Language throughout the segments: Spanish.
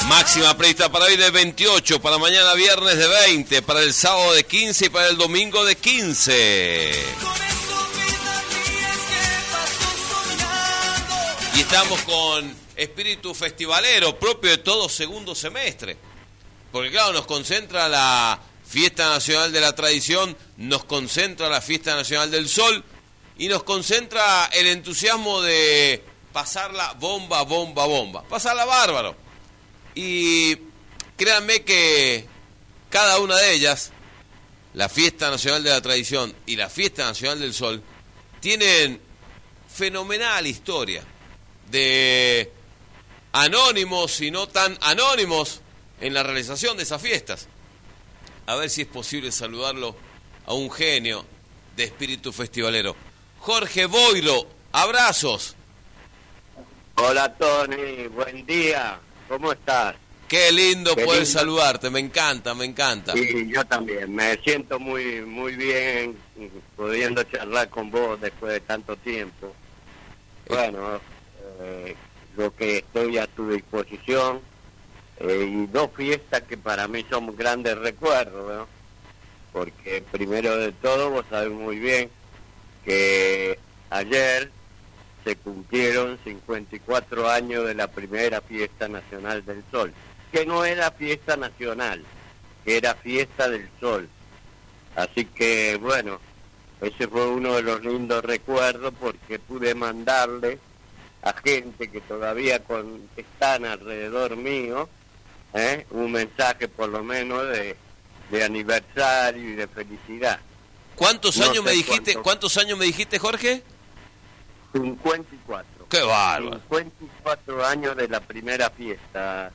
Máxima prevista para hoy de 28, para mañana viernes de 20, para el sábado de 15 y para el domingo de 15. Y estamos con espíritu festivalero propio de todo segundo semestre. Porque claro, nos concentra la Fiesta Nacional de la Tradición, nos concentra la Fiesta Nacional del Sol y nos concentra el entusiasmo de pasarla bomba, bomba, bomba. Pasarla bárbaro. Y créanme que cada una de ellas, la Fiesta Nacional de la Tradición y la Fiesta Nacional del Sol, tienen fenomenal historia de anónimos y no tan anónimos en la realización de esas fiestas. A ver si es posible saludarlo a un genio de espíritu festivalero. Jorge Boilo, abrazos. Hola Tony, buen día, ¿cómo estás? Qué lindo poder saludarte, me encanta, me encanta. Sí, yo también, me siento muy bien pudiendo charlar con vos después de tanto tiempo. Bueno, lo que estoy a tu disposición, y dos fiestas que para mí son grandes recuerdos, ¿no? Porque primero de todo vos sabés muy bien que ayer se cumplieron 54 años de la primera Fiesta Nacional del Sol, que no era fiesta nacional, era Fiesta del Sol. Así que, bueno, ese fue uno de los lindos recuerdos porque pude mandarle a gente que todavía están alrededor mío, un mensaje por lo menos de aniversario y de felicidad. ¿Cuántos años me dijiste? ¿Cuántos años me dijiste, Jorge? 54. ¡Qué bárbaro! 54 años de la primera fiesta.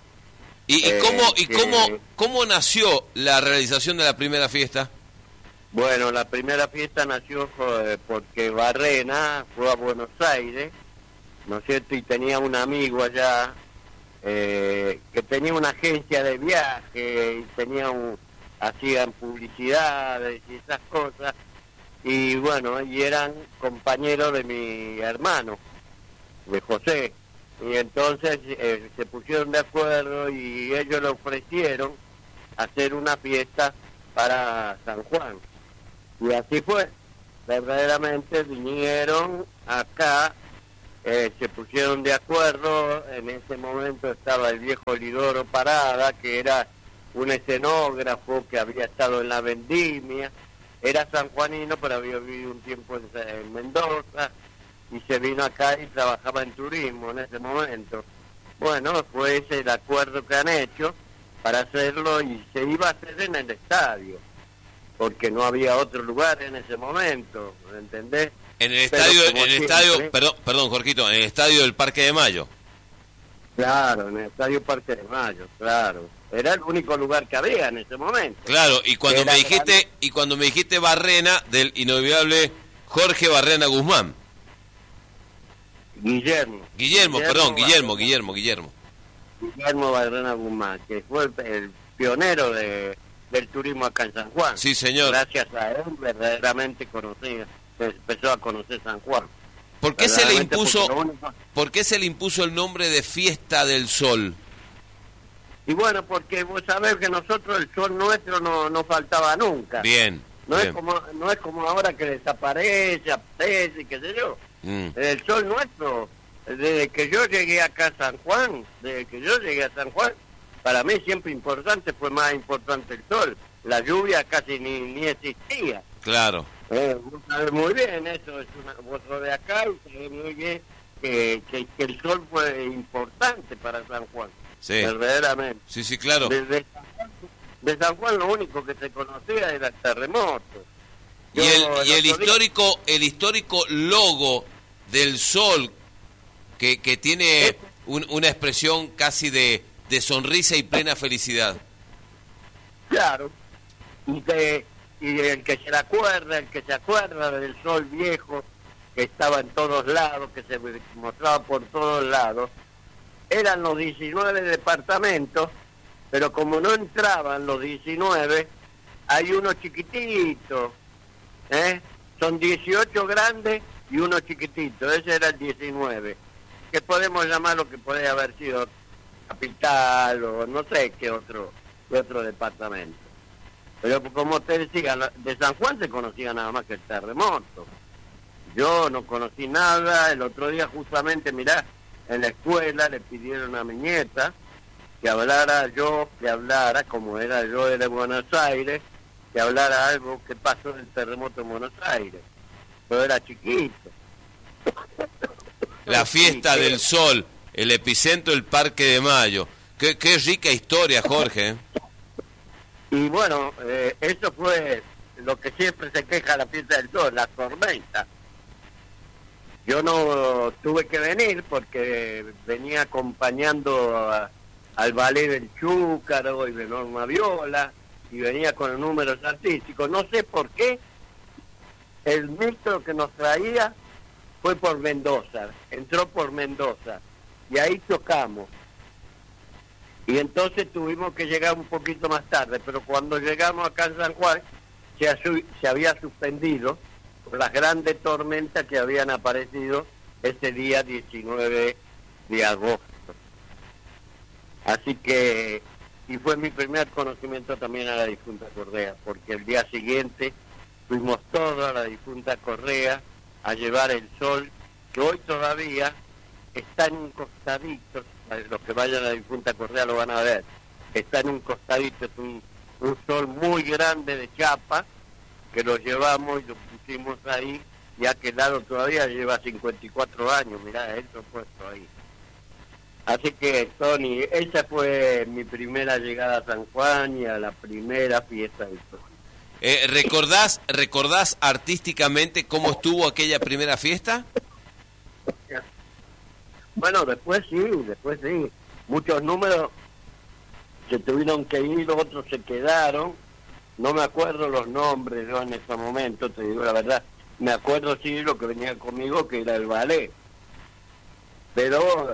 ¿Cómo nació la realización de la primera fiesta? Bueno, la primera fiesta nació porque Barrena fue a Buenos Aires, ¿no es cierto? Y tenía un amigo allá que tenía una agencia de viaje y hacían publicidades y esas cosas. Y bueno, y eran compañeros de mi hermano, de José, y entonces se pusieron de acuerdo y ellos le ofrecieron hacer una fiesta para San Juan, y así fue, verdaderamente vinieron acá, se pusieron de acuerdo. En ese momento estaba el viejo Lidoro Parada, que era un escenógrafo que había estado en la vendimia. Era sanjuanino, pero había vivido un tiempo en Mendoza y se vino acá y trabajaba en turismo en ese momento. Bueno, fue ese el acuerdo que han hecho para hacerlo y se iba a hacer en el estadio, porque no había otro lugar en ese momento, ¿entendés? En el estadio, perdón, Jorgito, en el estadio del Parque de Mayo. Claro, en el estadio Parque de Mayo, claro. Era el único lugar que había en ese momento. Claro, y cuando me dijiste Barrena, del inolvidable Jorge Barrena Guzmán. Guillermo Barrena Guzmán, que fue el pionero del turismo acá en San Juan. Sí, señor. Gracias a él verdaderamente se empezó a conocer San Juan. ¿Por qué se le impuso el nombre de Fiesta del Sol? Y bueno, porque vos sabés que nosotros el sol nuestro no faltaba nunca. Bien. No es como ahora que desaparece, aparece, qué sé yo. El sol nuestro, desde que yo llegué acá a San Juan, para mí siempre importante, fue más importante el sol. La lluvia casi ni existía. Claro. Vos sabés muy bien eso, vos sos de acá y sabés muy bien que el sol fue importante para San Juan. Sí. Verdaderamente. Sí, claro. De San Juan lo único que se conocía era el terremoto. Y el histórico logo del sol que tiene una expresión casi de sonrisa y plena felicidad. Claro. Y el que se acuerda del sol viejo que estaba en todos lados, que se mostraba por todos lados, eran los 19 departamentos, pero como no entraban los 19, hay uno chiquitito, son 18 grandes y uno chiquitito, ese era el 19, que podemos llamar lo que podría haber sido Capital o no sé qué otro departamento. Pero como te decía, de San Juan se conocía nada más que el terremoto. Yo no conocí nada. El otro día justamente, mirá, en la escuela le pidieron a mi nieta que hablara, como era yo de Buenos Aires, que hablara algo que pasó del terremoto en Buenos Aires. Pero era chiquito. La fiesta del sol, el epicentro del Parque de Mayo. Qué rica historia, Jorge. Y bueno, eso fue lo que siempre se queja la fiesta del sol, la tormenta. Yo no tuve que venir porque venía acompañando al ballet del Chúcaro y de Norma Viola, y venía con los números artísticos. No sé por qué el micro que nos traía fue por Mendoza, entró por Mendoza, y ahí chocamos. Y entonces tuvimos que llegar un poquito más tarde, pero cuando llegamos acá en San Juan se había suspendido por las grandes tormentas que habían aparecido ese día 19 de agosto. Así que, y fue mi primer conocimiento también a la difunta Correa, porque el día siguiente fuimos todos a la difunta Correa a llevar el sol, que hoy todavía está en un costadito. Los que vayan a la difunta Correa lo van a ver. Está en un costadito, es un sol muy grande de chapa, que lo llevamos y lo pusimos ahí, y aquel lado todavía lleva 54 años, mirá, eso puesto ahí. Así que, Tony, esa fue mi primera llegada a San Juan y a la primera fiesta del sol. ¿Recordás artísticamente cómo estuvo aquella primera fiesta? Bueno, después sí. Muchos números se tuvieron que ir, otros se quedaron. No me acuerdo los nombres yo en ese momento, te digo la verdad. Me acuerdo sí lo que venía conmigo, que era el ballet. Pero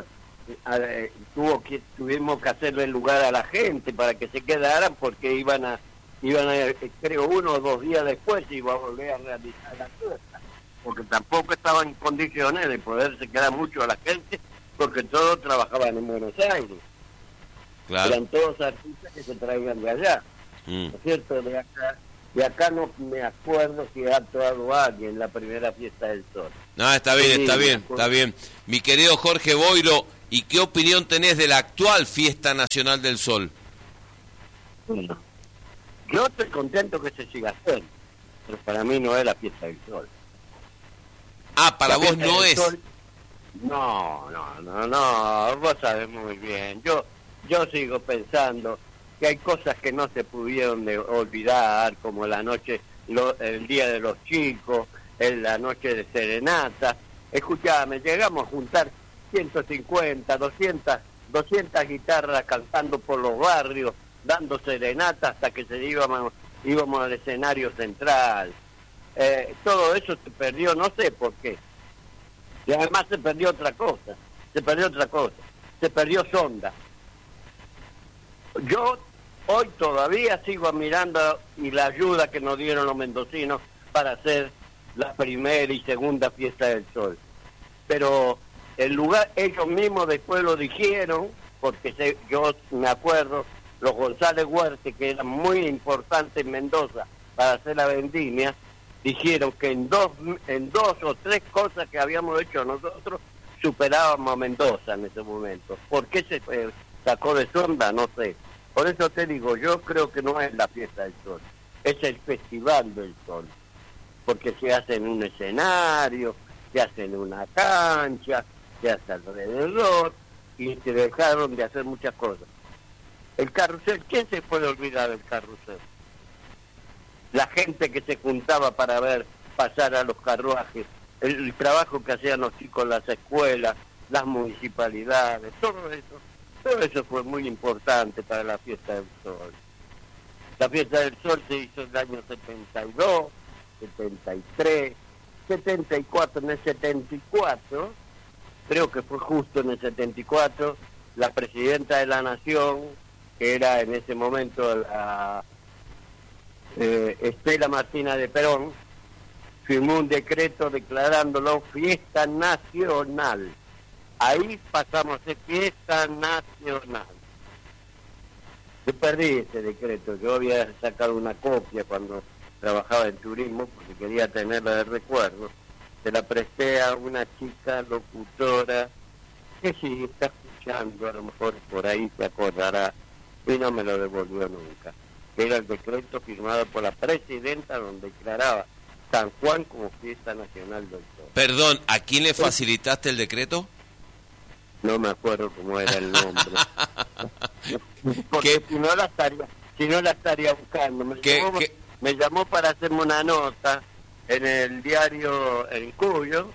tuvimos que hacerle lugar a la gente para que se quedaran, porque iban a creo 1 o 2 días después se iba a volver a realizar la fiesta, porque tampoco estaba en condiciones de poderse quedar mucho a la gente, porque todos trabajaban en Buenos Aires. Claro. Eran todos artistas que se traían de allá. ¿No es cierto? De acá no me acuerdo si ha actuado alguien la primera fiesta del sol. No, está bien. Mi querido Jorge Boiro, ¿y qué opinión tenés de la actual Fiesta Nacional del Sol? Bueno, yo estoy contento que se siga haciendo, pero para mí no es la fiesta del sol. Ah, para vos no es. Sol, no, vos sabés muy bien. Yo sigo pensando que hay cosas que no se pudieron olvidar, como la noche, el Día de los Chicos, la noche de serenata. Escuchame, llegamos a juntar 150, 200 guitarras cantando por los barrios, dando serenata hasta que íbamos al escenario central. Todo eso se perdió, no sé por qué. Y además se perdió otra cosa, se perdió Sonda. Yo hoy todavía sigo admirando y la ayuda que nos dieron los mendocinos para hacer la primera y segunda fiesta del sol. Pero el lugar, ellos mismos después lo dijeron, porque yo me acuerdo, los González Huerte, que eran muy importantes en Mendoza para hacer la vendimia, dijeron que en dos o tres cosas que habíamos hecho nosotros, superábamos a Mendoza en ese momento. ¿Por qué se sacó de Sonda? No sé. Por eso te digo, yo creo que no es la fiesta del sol, es el festival del sol, porque se hace en un escenario, se hace en una cancha, se hace alrededor, y se dejaron de hacer muchas cosas. El carrusel, ¿quién se puede olvidar del carrusel? La gente que se juntaba para ver pasar a los carruajes, el trabajo que hacían los chicos en las escuelas, las municipalidades, todo eso fue muy importante para la fiesta del sol. La fiesta del sol se hizo en el año 72, 73, 74, en el 74, creo que fue justo en el 74, la presidenta de la Nación, que era en ese momento la Estela Martina de Perón, firmó un decreto declarándolo fiesta nacional. Ahí pasamos a ser fiesta nacional. Yo perdí ese decreto, yo había sacado una copia cuando trabajaba en turismo porque quería tenerla de recuerdo. Se la presté a una chica locutora que sí está escuchando, a lo mejor por ahí se acordará, y no me lo devolvió nunca. Era el decreto firmado por la presidenta donde declaraba San Juan como fiesta nacional del sol. Perdón, ¿a quién le facilitaste el decreto? No me acuerdo cómo era el nombre. Porque si no la estaría buscando. Me llamó para hacerme una nota en el diario El Cuyo,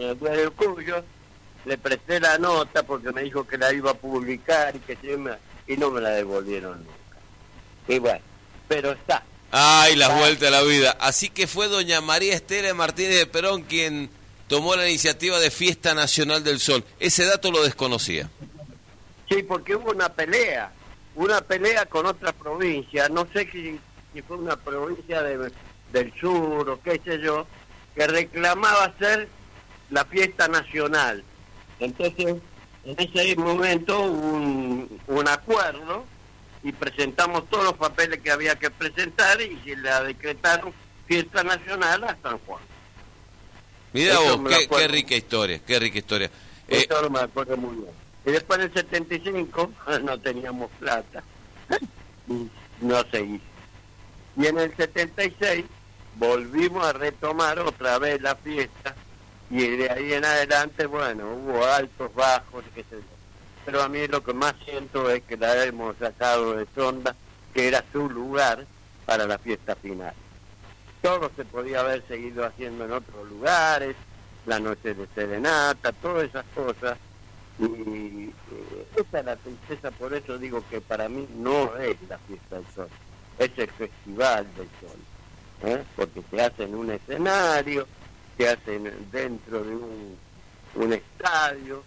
le presté la nota porque me dijo que la iba a publicar y no me la devolvieron nunca. Y bueno, pero está. Ay, la vuelta de la vida. Así que fue doña María Estela Martínez de Perón quien tomó la iniciativa de Fiesta Nacional del Sol. Ese dato lo desconocía. Sí, porque hubo una pelea con otra provincia, no sé si fue una provincia del sur o qué sé yo, que reclamaba ser la fiesta nacional. Entonces, en ese momento hubo un acuerdo y presentamos todos los papeles que había que presentar y se la decretaron fiesta nacional a San Juan. Mira vos, qué rica historia, qué rica historia. Eso me acuerdo muy bien. Y después en el 75 no teníamos plata, no seguí. Y en el 76 volvimos a retomar otra vez la fiesta y de ahí en adelante, bueno, hubo altos, bajos, qué sé yo. Pero a mí lo que más siento es que la hemos sacado de Sonda, que era su lugar para la fiesta final. Todo se podía haber seguido haciendo en otros lugares, la noche de serenata, todas esas cosas. Y esa es la tristeza, por eso digo que para mí no es la fiesta del sol, es el festival del sol, porque se hace en un escenario, se hace dentro de un estadio.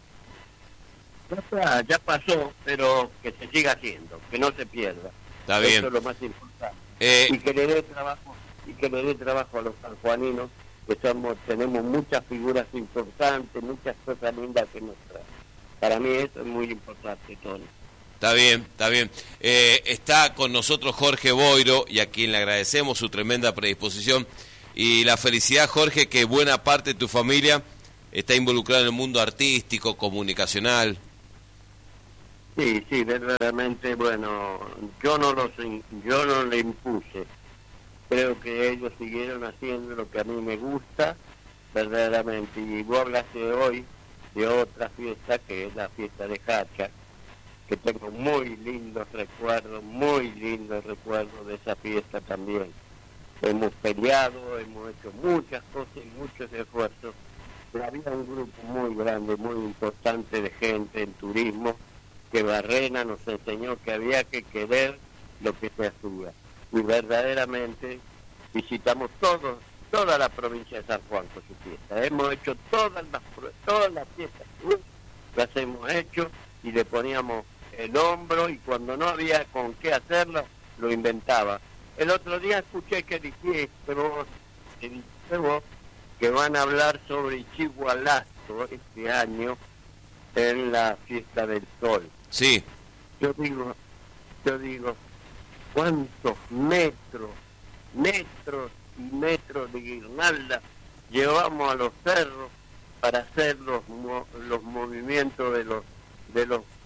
Ya pasó, pero que se siga haciendo, que no se pierda. Está bien. Eso es lo más importante. Y que le dé trabajo a los sanjuaninos, que tenemos muchas figuras importantes, muchas cosas lindas que mostrar. Para mí eso es muy importante, Tony. Está bien, está bien. Está con nosotros Jorge Boiro, y a quien le agradecemos su tremenda predisposición y la felicidad, Jorge, que buena parte de tu familia está involucrada en el mundo artístico, comunicacional. Sí, verdaderamente, bueno, yo no le impuse. Creo que ellos siguieron haciendo lo que a mí me gusta, verdaderamente. Y vos hablaste hoy de otra fiesta, que es la fiesta de Hacha, que tengo muy lindos recuerdos de esa fiesta también. Hemos peleado, hemos hecho muchas cosas y muchos esfuerzos, pero había un grupo muy grande, muy importante de gente en turismo, que Barrena nos enseñó que había que querer lo que se hacía. Y verdaderamente visitamos toda la provincia de San Juan con su fiesta. Hemos hecho todas las fiestas, las hemos hecho y le poníamos el hombro, y cuando no había con qué hacerlo, lo inventaba. El otro día escuché que dijiste vos que van a hablar sobre Ichigualasto este año en la fiesta del sol. Sí. Yo digo, ¿cuántos metros y metros de guirnalda llevamos a los cerros para hacer los movimientos de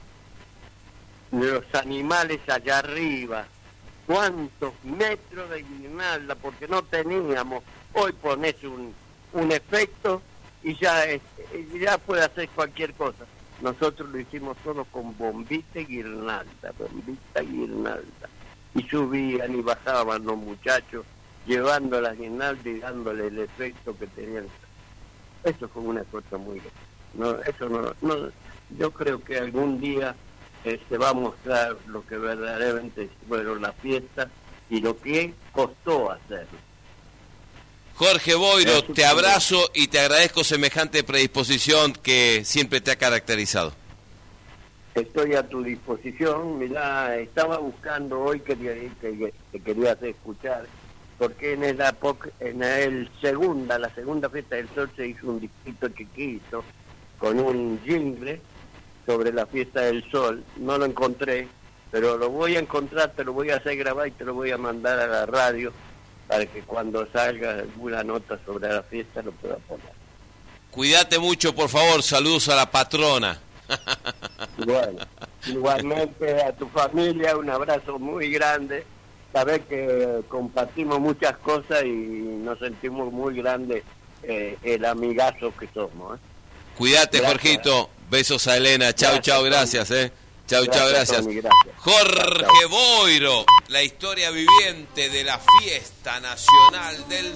los animales allá arriba? ¿Cuántos metros de guirnalda? Porque no teníamos. Hoy pones un efecto y ya puede hacer cualquier cosa. Nosotros lo hicimos todo con bombita y guirnalda. Y subían y bajaban los muchachos llevando las guirnaldas y dándole el efecto que tenían. Eso fue una cosa muy grande. Yo creo que algún día se va a mostrar lo que verdaderamente fueron las fiestas y lo que costó hacerlo. Jorge Boiro, te abrazo y te agradezco semejante predisposición que siempre te ha caracterizado. Estoy a tu disposición. Mirá, estaba buscando hoy que querías escuchar, porque la segunda fiesta del sol se hizo un distrito chiquito, con un jingle sobre la fiesta del sol. No lo encontré, pero lo voy a encontrar, te lo voy a hacer grabar y te lo voy a mandar a la radio para que cuando salga alguna nota sobre la fiesta lo pueda poner. Cuídate mucho, por favor. Saludos a la patrona. Bueno, igualmente a tu familia, un abrazo muy grande. Sabés que compartimos muchas cosas y nos sentimos muy grandes, el amigazo que somos. Cuídate, Gracias. Jorgito. Besos a Elena. Chau, Gracias, chau, gracias. Chau, gracias. Tommy, gracias. Jorge Chau, chau. Boiro, la historia viviente de la fiesta nacional del